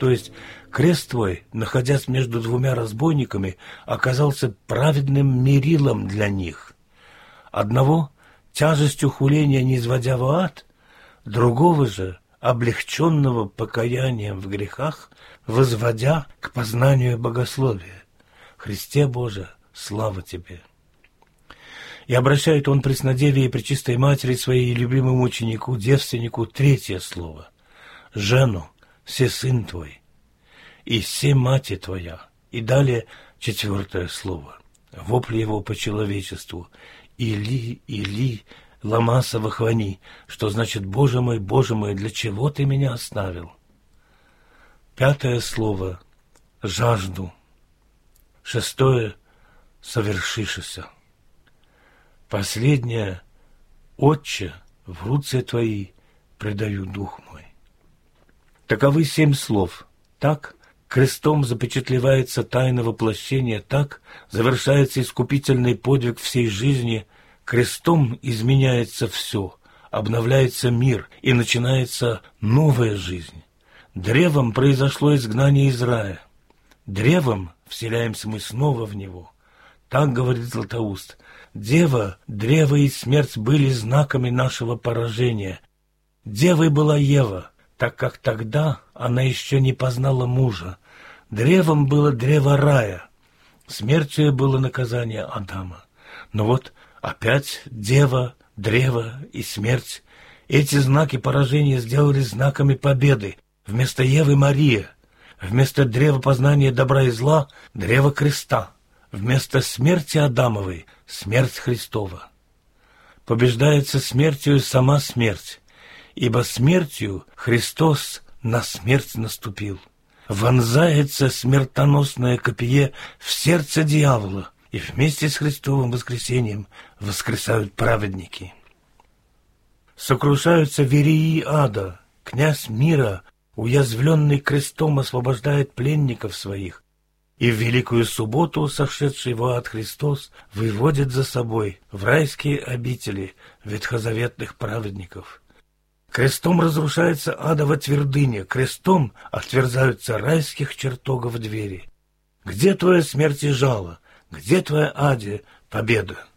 то есть крест твой, находясь между двумя разбойниками, оказался праведным мерилом для них. Одного тяжестью хуления низводя в ад, другого же, облегченного покаянием в грехах, возводя к познанию богословия. Христе Боже, слава Тебе! И обращает он преснодевие и пречистой матери своей и любимому ученику, девственнику, третье слово. Жену, се сын твой, и се мати твоя. И далее четвертое слово. Вопль его по человечеству. Или, лама савахвани, что значит Боже мой, для чего ты меня оставил? Пятое слово. Жажду. Шестое. Совершишися. Последнее. Отче, в руце твои предаю дух мой. Таковы 7 слов. Так крестом запечатлевается тайна воплощения, так завершается искупительный подвиг всей жизни, крестом изменяется все, обновляется мир и начинается новая жизнь. Древом произошло изгнание из рая. Древом вселяемся мы снова в него. Так говорит Златоуст. Дева, древо и смерть были знаками нашего поражения. Девой была Ева, так как тогда она еще не познала мужа. Древом было древо рая, смертью было наказание Адама. Но вот опять дева, древо и смерть. Эти знаки поражения сделали знаками победы. Вместо Евы Мария, вместо древа познания добра и зла древо креста, вместо смерти Адамовой смерть Христова. Побеждается смертью сама смерть, ибо смертью Христос на смерть наступил. Вонзается смертоносное копье в сердце дьявола, и вместе с Христовым воскресением воскресают праведники. Сокрушаются верии ада, князь мира, уязвленный крестом, освобождает пленников своих, и в великую субботу сошедший в ад Христос выводит за собой в райские обители ветхозаветных праведников. Крестом разрушается адова твердыня, крестом отверзаются райских чертогов двери. Где твоя смерть и жало? Где твоя, Аде, победа?